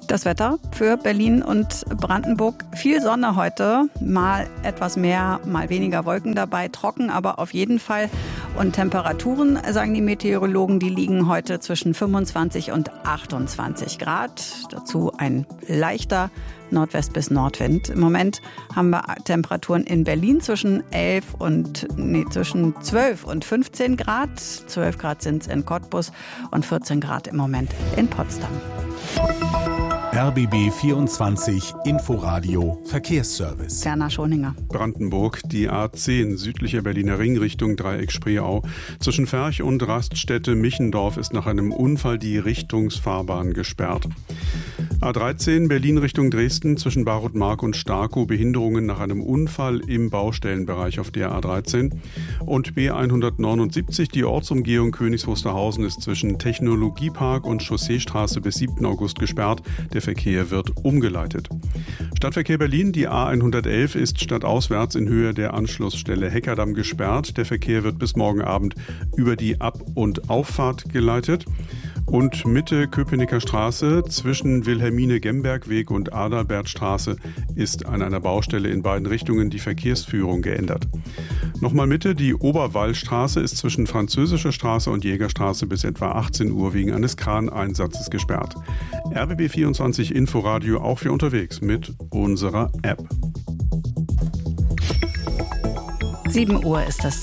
Das Wetter für Berlin und Brandenburg. Viel Sonne heute, mal etwas mehr, mal weniger Wolken dabei. Trocken, aber auf jeden Fall. Und Temperaturen, sagen die Meteorologen, die liegen heute zwischen 25 und 28 Grad. Dazu ein leichter Nordwest- bis Nordwind. Im Moment haben wir Temperaturen in Berlin zwischen 12 und 15 Grad. 12 Grad sind es in Cottbus und 14 Grad im Moment in Potsdam. RBB 24 Inforadio Verkehrsservice. Werner Schoninger. Brandenburg, die A10, südlicher Berliner Ring Richtung Dreieck Spreeau. Zwischen Ferch und Raststätte Michendorf ist nach einem Unfall die Richtungsfahrbahn gesperrt. A13 Berlin Richtung Dresden zwischen Barutmark und Starkow, Behinderungen nach einem Unfall im Baustellenbereich auf der A13. Und B179, die Ortsumgehung Königs Wusterhausen, ist zwischen Technologiepark und Chausseestraße bis 7. August gesperrt. Der Verkehr wird umgeleitet. Stadtverkehr Berlin, die A111 ist stadtauswärts in Höhe der Anschlussstelle Heckerdamm gesperrt. Der Verkehr wird bis morgen Abend über die Ab- und Auffahrt geleitet. Und Mitte Köpenicker Straße zwischen Wilhelmine-Gemberg-Weg und Adalbertstraße ist an einer Baustelle in beiden Richtungen die Verkehrsführung geändert. Nochmal Mitte, die Oberwallstraße ist zwischen Französischer Straße und Jägerstraße bis etwa 18 Uhr wegen eines Kraneinsatzes gesperrt. RBB 24 Inforadio auch für unterwegs mit unserer App. 7 Uhr ist es.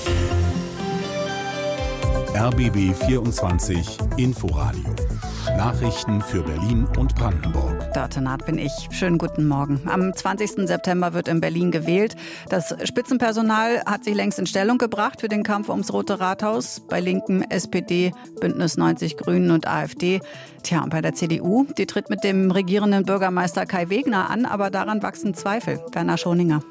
RBB 24 Inforadio. Nachrichten für Berlin und Brandenburg. Dörte Naht bin ich. Schönen guten Morgen. Am 20. September wird in Berlin gewählt. Das Spitzenpersonal hat sich längst in Stellung gebracht für den Kampf ums Rote Rathaus. Bei Linken, SPD, Bündnis 90 Grünen und AfD. Tja, und bei der CDU, die tritt mit dem regierenden Bürgermeister Kai Wegner an, aber daran wachsen Zweifel. Werner Schoninger.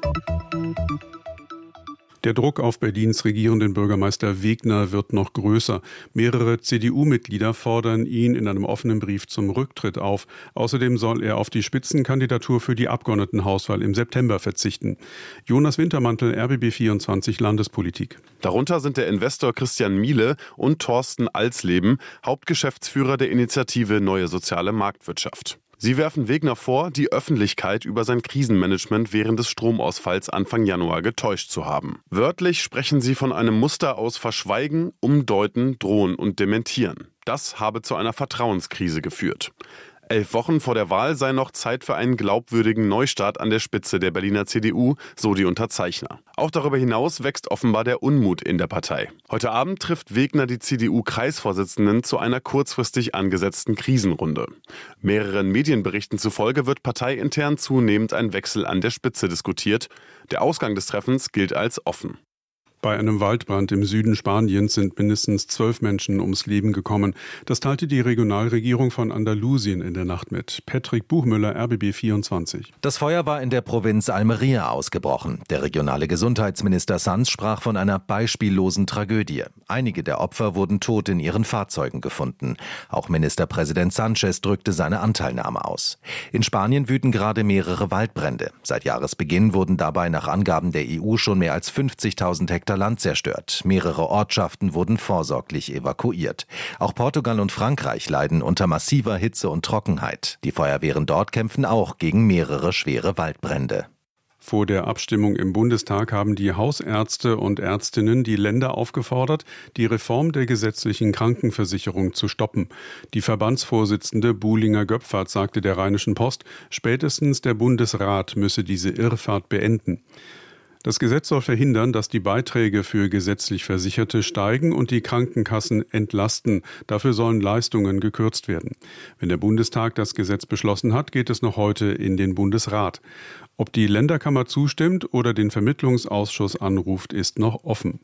Der Druck auf Berlins regierenden Bürgermeister Wegner wird noch größer. Mehrere CDU-Mitglieder fordern ihn in einem offenen Brief zum Rücktritt auf. Außerdem soll er auf die Spitzenkandidatur für die Abgeordnetenhauswahl im September verzichten. Jonas Wintermantel, RBB 24 Landespolitik. Darunter sind der Investor Christian Miele und Thorsten Alsleben, Hauptgeschäftsführer der Initiative Neue Soziale Marktwirtschaft. Sie werfen Wegner vor, die Öffentlichkeit über sein Krisenmanagement während des Stromausfalls Anfang Januar getäuscht zu haben. Wörtlich sprechen sie von einem Muster aus Verschweigen, Umdeuten, Drohen und Dementieren. Das habe zu einer Vertrauenskrise geführt. 11 Wochen vor der Wahl sei noch Zeit für einen glaubwürdigen Neustart an der Spitze der Berliner CDU, so die Unterzeichner. Auch darüber hinaus wächst offenbar der Unmut in der Partei. Heute Abend trifft Wegner die CDU-Kreisvorsitzenden zu einer kurzfristig angesetzten Krisenrunde. Mehreren Medienberichten zufolge wird parteiintern zunehmend ein Wechsel an der Spitze diskutiert. Der Ausgang des Treffens gilt als offen. Bei einem Waldbrand im Süden Spaniens sind mindestens 12 Menschen ums Leben gekommen. Das teilte die Regionalregierung von Andalusien in der Nacht mit. Patrick Buchmüller, RBB 24. Das Feuer war in der Provinz Almería ausgebrochen. Der regionale Gesundheitsminister Sanz sprach von einer beispiellosen Tragödie. Einige der Opfer wurden tot in ihren Fahrzeugen gefunden. Auch Ministerpräsident Sanchez drückte seine Anteilnahme aus. In Spanien wüten gerade mehrere Waldbrände. Seit Jahresbeginn wurden dabei nach Angaben der EU schon mehr als 50.000 Hektar Land zerstört. Mehrere Ortschaften wurden vorsorglich evakuiert. Auch Portugal und Frankreich leiden unter massiver Hitze und Trockenheit. Die Feuerwehren dort kämpfen auch gegen mehrere schwere Waldbrände. Vor der Abstimmung im Bundestag haben die Hausärzte und Ärztinnen die Länder aufgefordert, die Reform der gesetzlichen Krankenversicherung zu stoppen. Die Verbandsvorsitzende Buhlinger-Göpfert sagte der Rheinischen Post, spätestens der Bundesrat müsse diese Irrfahrt beenden. Das Gesetz soll verhindern, dass die Beiträge für gesetzlich Versicherte steigen und die Krankenkassen entlasten. Dafür sollen Leistungen gekürzt werden. Wenn der Bundestag das Gesetz beschlossen hat, geht es noch heute in den Bundesrat. Ob die Länderkammer zustimmt oder den Vermittlungsausschuss anruft, ist noch offen.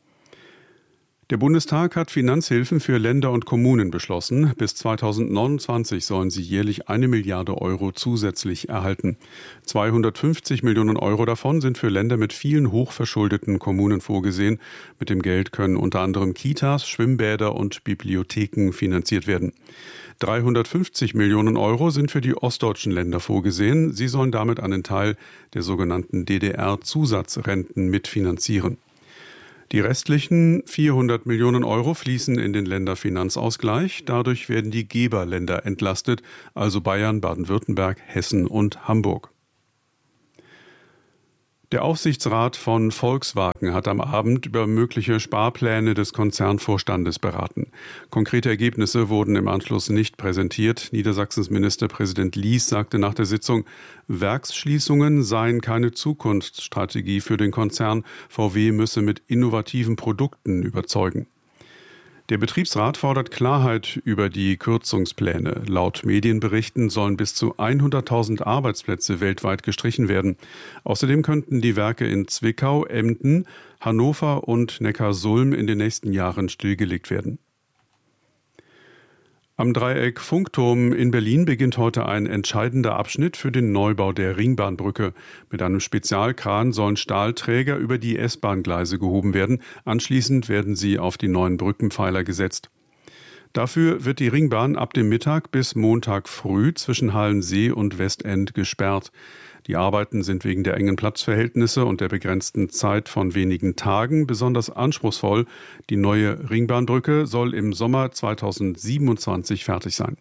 Der Bundestag hat Finanzhilfen für Länder und Kommunen beschlossen. Bis 2029 sollen sie jährlich 1 Milliarde Euro zusätzlich erhalten. 250 Millionen Euro davon sind für Länder mit vielen hochverschuldeten Kommunen vorgesehen. Mit dem Geld können unter anderem Kitas, Schwimmbäder und Bibliotheken finanziert werden. 350 Millionen Euro sind für die ostdeutschen Länder vorgesehen. Sie sollen damit einen Teil der sogenannten DDR-Zusatzrenten mitfinanzieren. Die restlichen 400 Millionen Euro fließen in den Länderfinanzausgleich. Dadurch werden die Geberländer entlastet, also Bayern, Baden-Württemberg, Hessen und Hamburg. Der Aufsichtsrat von Volkswagen hat am Abend über mögliche Sparpläne des Konzernvorstandes beraten. Konkrete Ergebnisse wurden im Anschluss nicht präsentiert. Niedersachsens Ministerpräsident Lies sagte nach der Sitzung, Werksschließungen seien keine Zukunftsstrategie für den Konzern. VW müsse mit innovativen Produkten überzeugen. Der Betriebsrat fordert Klarheit über die Kürzungspläne. Laut Medienberichten sollen bis zu 100.000 Arbeitsplätze weltweit gestrichen werden. Außerdem könnten die Werke in Zwickau, Emden, Hannover und Neckarsulm in den nächsten Jahren stillgelegt werden. Am Dreieck Funkturm in Berlin beginnt heute ein entscheidender Abschnitt für den Neubau der Ringbahnbrücke. Mit einem Spezialkran sollen Stahlträger über die S-Bahn-Gleise gehoben werden. Anschließend werden sie auf die neuen Brückenpfeiler gesetzt. Dafür wird die Ringbahn ab dem Mittag bis Montag früh zwischen Hallensee und Westend gesperrt. Die Arbeiten sind wegen der engen Platzverhältnisse und der begrenzten Zeit von wenigen Tagen besonders anspruchsvoll. Die neue Ringbahnbrücke soll im Sommer 2027 fertig sein.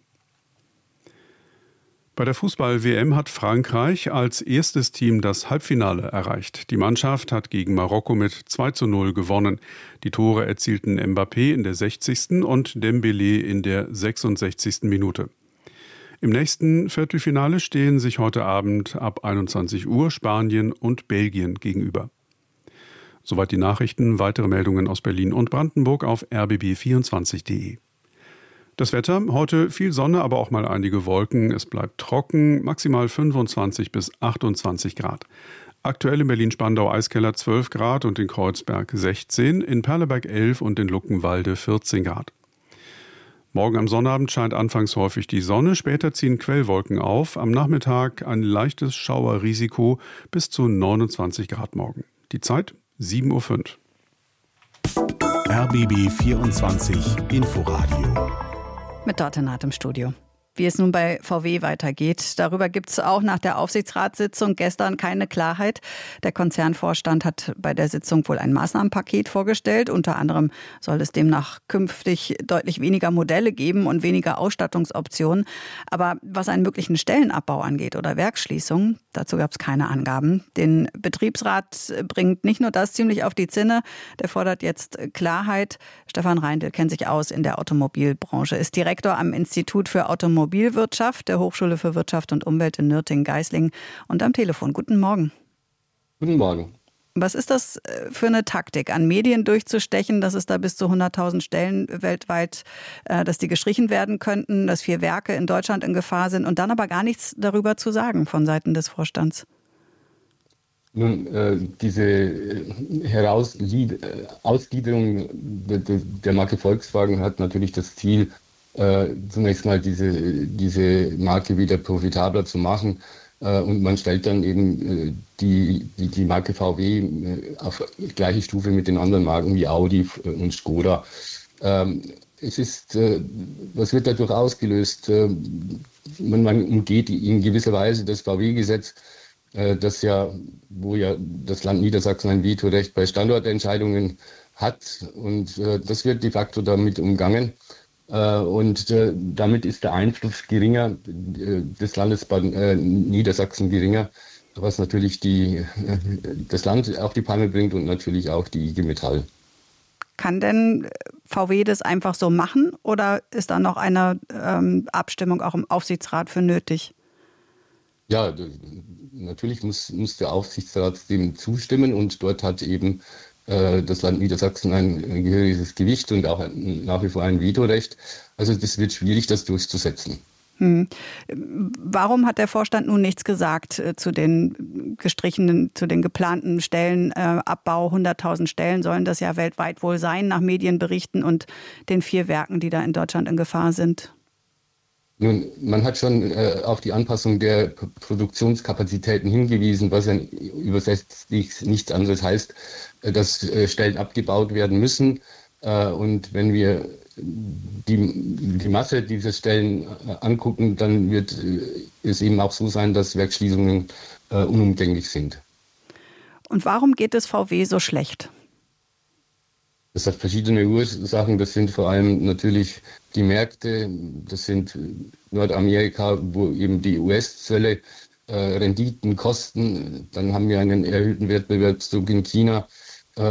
Bei der Fußball-WM hat Frankreich als erstes Team das Halbfinale erreicht. Die Mannschaft hat gegen Marokko mit 2:0 gewonnen. Die Tore erzielten Mbappé in der 60. und Dembélé in der 66. Minute. Im nächsten Viertelfinale stehen sich heute Abend ab 21 Uhr Spanien und Belgien gegenüber. Soweit die Nachrichten. Weitere Meldungen aus Berlin und Brandenburg auf rbb24.de. Das Wetter, heute viel Sonne, aber auch mal einige Wolken. Es bleibt trocken, maximal 25 bis 28 Grad. Aktuell in Berlin-Spandau Eiskeller 12 Grad und in Kreuzberg 16, in Perleberg 11 und in Luckenwalde 14 Grad. Morgen am Sonnabend scheint anfangs häufig die Sonne, später ziehen Quellwolken auf. Am Nachmittag ein leichtes Schauerrisiko bis zu 29 Grad morgen. Die Zeit 7:05 Uhr. RBB 24 Inforadio. Mit Dorte Naht im Studio. Wie es nun bei VW weitergeht, darüber gibt es auch nach der Aufsichtsratssitzung gestern keine Klarheit. Der Konzernvorstand hat bei der Sitzung wohl ein Maßnahmenpaket vorgestellt. Unter anderem soll es demnach künftig deutlich weniger Modelle geben und weniger Ausstattungsoptionen. Aber was einen möglichen Stellenabbau angeht oder Werksschließung, dazu gab es keine Angaben. Den Betriebsrat bringt nicht nur das ziemlich auf die Zinne, der fordert jetzt Klarheit. Stefan Reindl kennt sich aus in der Automobilbranche, ist Direktor am Institut für Automobilwirtschaft der Hochschule für Wirtschaft und Umwelt in Nürtingen-Geislingen und am Telefon. Guten Morgen. Guten Morgen. Was ist das für eine Taktik, an Medien durchzustechen, dass es da bis zu 100.000 Stellen weltweit, dass die gestrichen werden könnten, dass 4 Werke in Deutschland in Gefahr sind und dann aber gar nichts darüber zu sagen von Seiten des Vorstands? Nun, diese Ausgliederung der Marke Volkswagen hat natürlich das Ziel, zunächst mal diese Marke wieder profitabler zu machen. Und man stellt dann eben die Marke VW auf gleiche Stufe mit den anderen Marken wie Audi und Skoda. Was wird dadurch ausgelöst? Man umgeht in gewisser Weise das VW-Gesetz, wo ja das Land Niedersachsen ein Vetorecht bei Standortentscheidungen hat. Und das wird de facto damit umgangen. Und damit ist der Einfluss geringer, des Landes Niedersachsen geringer, was natürlich das Land auf die Palme bringt und natürlich auch die IG Metall. Kann denn VW das einfach so machen oder ist da noch eine Abstimmung auch im Aufsichtsrat für nötig? Ja, natürlich muss der Aufsichtsrat dem zustimmen und dort hat eben das Land Niedersachsen ein gehöriges Gewicht und auch nach wie vor ein Vetorecht. Also das wird schwierig, das durchzusetzen. Warum hat der Vorstand nun nichts gesagt zu den gestrichenen, zu den geplanten Stellenabbau? 100.000 Stellen sollen das ja weltweit wohl sein, nach Medienberichten und den 4 Werken, die da in Deutschland in Gefahr sind. Nun, man hat schon auf die Anpassung der Produktionskapazitäten hingewiesen, was ja übersetzt nichts anderes heißt, dass Stellen abgebaut werden müssen. Und wenn wir die Masse dieser Stellen angucken, dann wird es eben auch so sein, dass Werksschließungen unumgänglich sind. Und warum geht es VW so schlecht? Das hat verschiedene Ursachen. Das sind vor allem natürlich die Märkte. Das sind Nordamerika, wo eben die US-Zölle Renditen kosten. Dann haben wir einen erhöhten Wettbewerbsdruck in China.